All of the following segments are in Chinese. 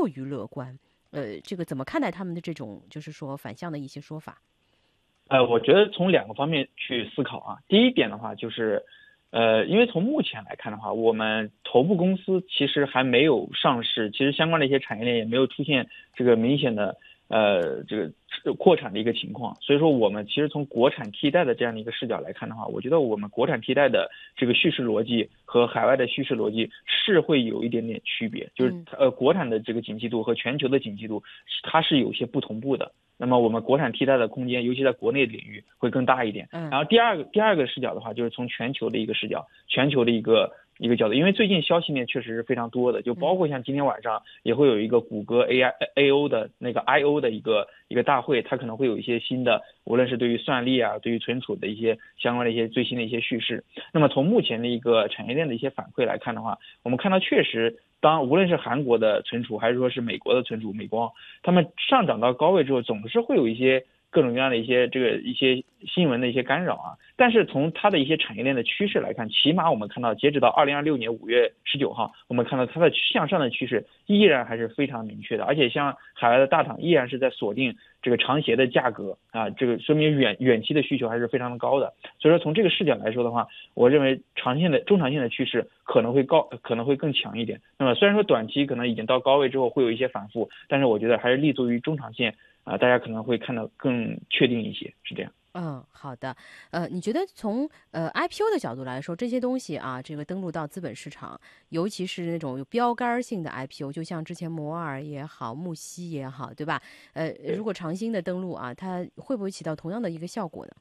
过于乐观。这个怎么看待他们的这种就是说反向的一些说法？ 我觉得从两个方面去思考啊。第一点的话就是，因为从目前来看的话，我们头部公司其实还没有上市，其实相关的一些产业链也没有出现这个明显的这个扩产的一个情况。所以说我们其实从国产替代的这样的一个视角来看的话，我觉得我们国产替代的这个叙事逻辑和海外的叙事逻辑是会有一点点区别，就是国产的这个景气度和全球的景气度它是有些不同步的。那么我们国产替代的空间，尤其在国内领域会更大一点。然后第二个视角的话，就是从全球的一个视角，全球的一个角度，因为最近消息面确实是非常多的，就包括像今天晚上也会有一个谷歌 AO 的那个 IO 的一个大会，它可能会有一些新的，无论是对于算力啊，对于存储的一些相关的一些最新的一些叙事。那么从目前的一个产业链的一些反馈来看的话，我们看到确实。无论是韩国的存储，还是说是美国的存储，美光，他们上涨到高位之后，总是会有一些各种各样的一些新闻的一些干扰啊。但是从它的一些产业链的趋势来看，起码我们看到，截止到2026年5月19号，我们看到它的向上的趋势依然还是非常明确的。而且像海外的大厂依然是在锁定这个长协的价格啊，这个说明远期的需求还是非常的高的。所以说从这个视角来说的话，我认为中长线的趋势可能会更强一点。那么虽然说短期可能已经到高位之后会有一些反复，但是我觉得还是立足于中长线啊，大家可能会看到更确定一些，是这样。 好的。你觉得从IPO 的角度来说，这些东西啊，这个登陆到资本市场，尤其是那种有标杆性的 IPO，就像之前摩尔也好，木西也好，对吧？如果长兴的登陆啊，它会不会起到同样的一个效果呢？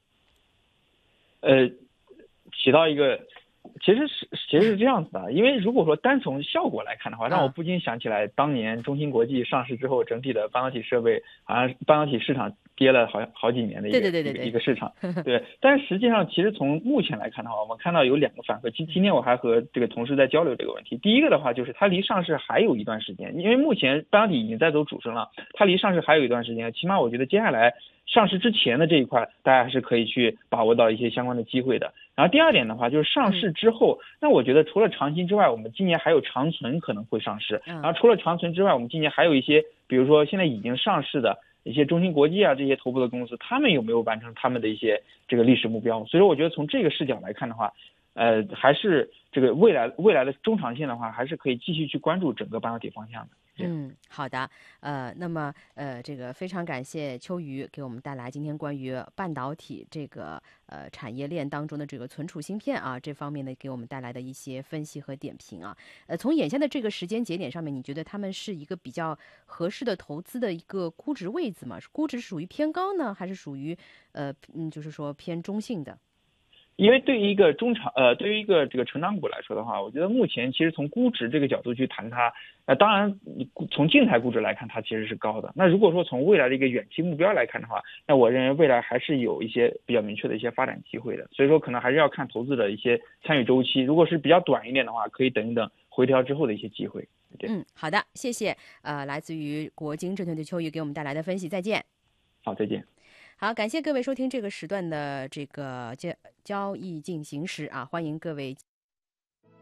起到一个，其实是这样子的。因为如果说单从效果来看的话，让我不禁想起来当年中芯国际上市之后，整体的半导体设备好像半导体市场跌了好几年的一个市场。对，但是实际上其实从目前来看的话，我们看到有两个反馈。今天我还和这个同事在交流这个问题。第一个的话就是它离上市还有一段时间，因为目前半导体已经在走主升了，它离上市还有一段时间，起码我觉得接下来上市之前的这一块，大家还是可以去把握到一些相关的机会的。然后第二点的话，就是上市之后，那我觉得除了长兴之外，我们今年还有长存可能会上市。然后除了长存之外，我们今年还有一些，比如说现在已经上市的一些中芯国际啊这些头部的公司，他们有没有完成他们的一些这个历史目标？所以说我觉得从这个视角来看的话，还是这个未来的中长线的话，还是可以继续去关注整个半导体方向的。 好的。那么这个非常感谢秋雨给我们带来今天关于半导体这个产业链当中的这个存储芯片啊这方面的给我们带来的一些分析和点评啊。从眼下的这个时间节点上面，你觉得他们是一个比较合适的投资的一个估值位置吗？估值属于偏高呢，还是属于就是说偏中性的？ 因为对于一个对于一个这个成长股来说的话，我觉得目前其实从估值这个角度去谈它，当然从静态估值来看它其实是高的。那如果说从未来的一个远期目标来看的话，那我认为未来还是有一些比较明确的一些发展机会的。所以说可能还是要看投资者一些参与周期，如果是比较短一点的话，可以等一等回调之后的一些机会。 好的，谢谢。来自于国金证券的秋雨给我们带来的分析，再见。 好，再见。 好，感谢各位收听这个时段的这个交易进行时啊，欢迎各位。